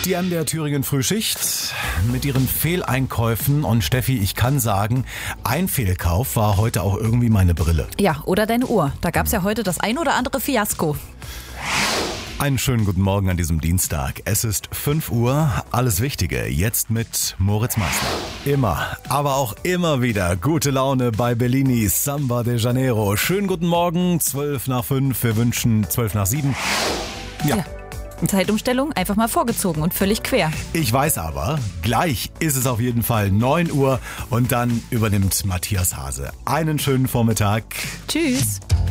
Die an der Thüringen Frühschicht mit ihren Fehleinkäufen. Und Steffi, ich kann sagen, ein Fehlkauf war heute auch irgendwie meine Brille. Ja, oder deine Uhr. Da gab's ja heute das ein oder andere Fiasko. Einen schönen guten Morgen an diesem Dienstag. Es ist 5 Uhr. Alles Wichtige jetzt mit Moritz Meissner. Immer, aber auch immer wieder gute Laune bei Bellini Samba de Janeiro. Schönen guten Morgen, 12 nach 5. Wir wünschen 12 nach 7. Ja. Zeitumstellung einfach mal vorgezogen und völlig quer. Ich weiß aber, gleich ist es auf jeden Fall 9 Uhr und dann übernimmt Matthias Hase. Einen schönen Vormittag. Tschüss.